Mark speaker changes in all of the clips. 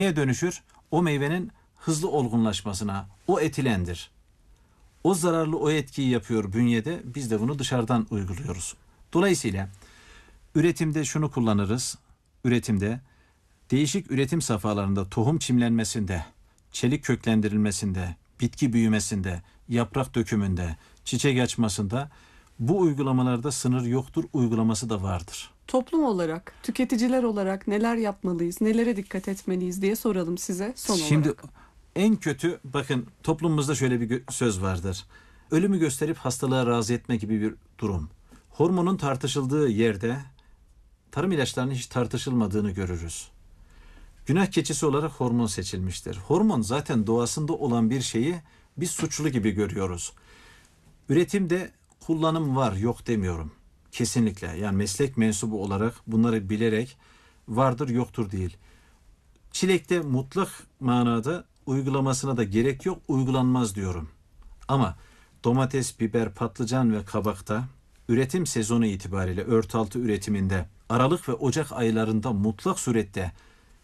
Speaker 1: Neye dönüşür? O meyvenin hızlı olgunlaşmasına. O etilendir. O zararlı o etkiyi yapıyor bünyede. Biz de bunu dışarıdan uyguluyoruz. Dolayısıyla üretimde şunu kullanırız. Üretimde değişik üretim safhalarında tohum çimlenmesinde, çelik köklendirilmesinde, bitki büyümesinde, yaprak dökümünde, çiçek açmasında bu uygulamalarda sınır yoktur, uygulaması da vardır.
Speaker 2: Toplum olarak, tüketiciler olarak neler yapmalıyız, nelere dikkat etmeliyiz diye soralım size son olarak.
Speaker 1: Şimdi en kötü, bakın toplumumuzda şöyle bir söz vardır. Ölümü gösterip hastalığa razı etme gibi bir durum. Hormonun tartışıldığı yerde tarım ilaçlarının hiç tartışılmadığını görürüz. Günah keçisi olarak hormon seçilmiştir. Hormon zaten doğasında olan bir şeyi biz suçlu gibi görüyoruz. Üretimde kullanım var, yok demiyorum. Kesinlikle. Yani meslek mensubu olarak bunları bilerek vardır, yoktur değil. Çilekte mutlak manada uygulamasına da gerek yok, uygulanmaz diyorum. Ama domates, biber, patlıcan ve kabakta üretim sezonu itibariyle örtü üretiminde Aralık ve Ocak aylarında mutlak surette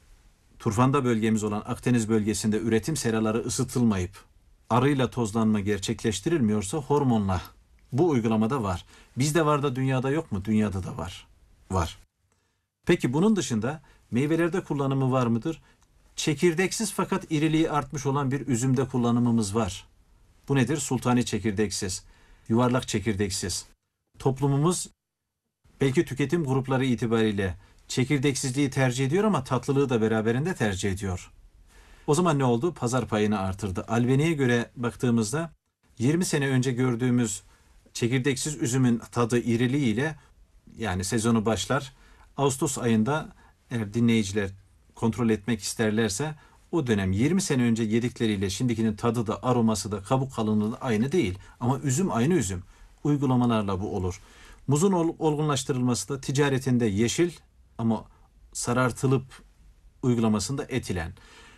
Speaker 1: turfanda bölgemiz olan Akdeniz bölgesinde üretim seraları ısıtılmayıp arıyla tozlanma gerçekleştirilmiyorsa hormonla bu uygulamada var. Bizde var da dünyada yok mu? Dünyada da var. Var. Peki bunun dışında meyvelerde kullanımı var mıdır? Çekirdeksiz fakat iriliği artmış olan bir üzümde kullanımımız var. Bu nedir? Sultani çekirdeksiz, yuvarlak çekirdeksiz. Toplumumuz belki tüketim grupları itibariyle çekirdeksizliği tercih ediyor ama tatlılığı da beraberinde tercih ediyor. O zaman ne oldu? Pazar payını artırdı. Albeni'ye göre baktığımızda 20 sene önce gördüğümüz çekirdeksiz üzümün tadı iriliğiyle, yani sezonu başlar. Ağustos ayında eğer dinleyiciler kontrol etmek isterlerse o dönem 20 sene önce yedikleriyle şimdikinin tadı da aroması da kabuk kalınlığı da aynı değil. Ama üzüm aynı üzüm. Uygulamalarla bu olur. Muzun olgunlaştırılması da ticaretinde yeşil ama sarartılıp uygulamasında etilen.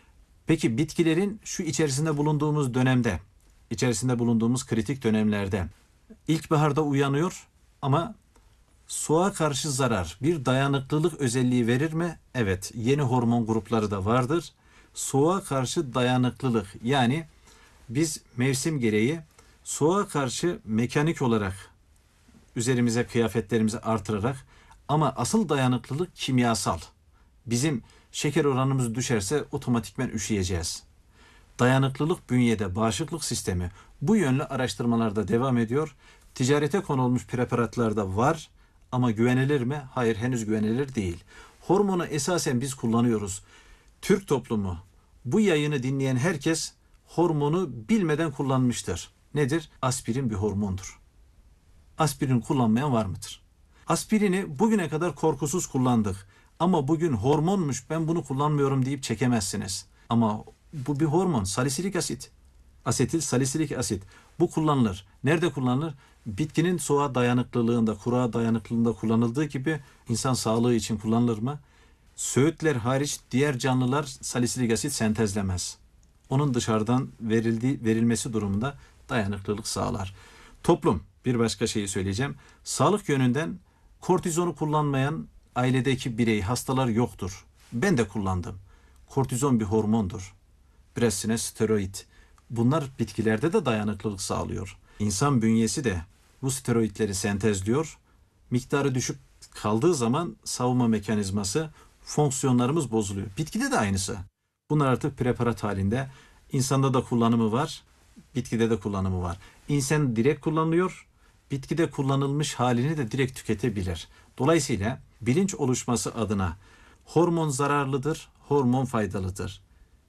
Speaker 1: Peki bitkilerin şu içerisinde bulunduğumuz dönemde, içerisinde bulunduğumuz kritik dönemlerde ilkbaharda uyanıyor ama soğuğa karşı zarar, bir dayanıklılık özelliği verir mi? Evet, yeni hormon grupları da vardır. Soğuğa karşı dayanıklılık, yani biz mevsim gereği soğuğa karşı mekanik olarak üzerimize kıyafetlerimizi artırarak, ama asıl dayanıklılık kimyasal. Bizim şeker oranımız düşerse otomatikmen üşüyeceğiz. Dayanıklılık bünyede, bağışıklık sistemi bu yönlü araştırmalarda devam ediyor. Ticarete konulmuş preparatlar da var ama güvenilir mi? Hayır, henüz güvenilir değil. Hormonu esasen biz kullanıyoruz. Türk toplumu, bu yayını dinleyen herkes hormonu bilmeden kullanmıştır. Nedir? Aspirin bir hormondur. Aspirin kullanmayan var mıdır? Aspirini bugüne kadar korkusuz kullandık. Ama bugün hormonmuş, ben bunu kullanmıyorum deyip çekemezsiniz. Ama bu bir hormon, salisilik asit. Asetil salisilik asit. Bu kullanılır. Nerede kullanılır? Bitkinin soğuğa dayanıklılığında, kuruğa dayanıklılığında kullanıldığı gibi insan sağlığı için kullanılır mı? Söğütler hariç diğer canlılar salisilik asit sentezlemez. Onun dışarıdan verilmesi durumunda dayanıklılık sağlar. Toplum, bir başka şeyi söyleyeceğim. Sağlık yönünden kortizonu kullanmayan ailedeki birey, hastalar yoktur. Ben de kullandım. Kortizon bir hormondur. Birazine steroid. Bunlar bitkilerde de dayanıklılık sağlıyor. İnsan bünyesi de bu steroidleri sentezliyor. Miktarı düşük kaldığı zaman savunma mekanizması, fonksiyonlarımız bozuluyor. Bitkide de aynısı. Bunlar artık preparat halinde. İnsanda da kullanımı var, bitkide de kullanımı var. İnsan direkt kullanılıyor, bitkide kullanılmış halini de direkt tüketebilir. Dolayısıyla bilinç oluşması adına hormon zararlıdır, hormon faydalıdır.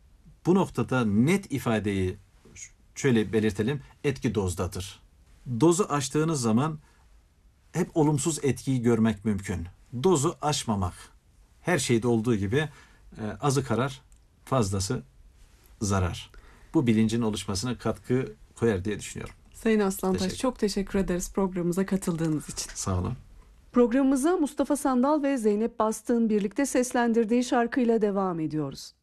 Speaker 1: Bu noktada net ifadeyi şöyle belirtelim, etki dozdadır. Dozu aştığınız zaman hep olumsuz etkiyi görmek mümkün. Dozu aşmamak. Her şeyde olduğu gibi azı karar, fazlası zarar. Bu bilincin oluşmasına katkı koyar diye düşünüyorum.
Speaker 2: Sayın Aslantaş, çok teşekkür ederiz programımıza katıldığınız için.
Speaker 1: Sağ olun.
Speaker 2: Programımıza Mustafa Sandal ve Zeynep Bastık'ın birlikte seslendirdiği şarkıyla devam ediyoruz.